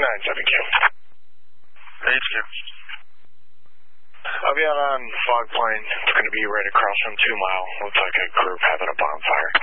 9-7Q. HQ. I'll be out on Fog Plain. It's going to be right across from 2 Mile. Looks like a group having a bonfire.